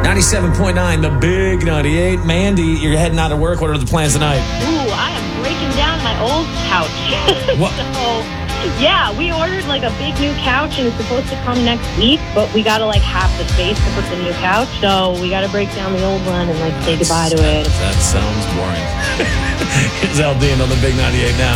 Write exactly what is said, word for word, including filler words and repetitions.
ninety-seven point nine, the Big ninety-eight. Mandy, you're heading out to work. What are the plans tonight? Ooh, I am breaking down my old couch. What? So, yeah, we ordered like a big new couch and it's supposed to come next week, but we got to like half the space to put the new couch. So we got to break down the old one and like say goodbye to it. That sounds boring. Here's Aldine on the Big ninety-eight now.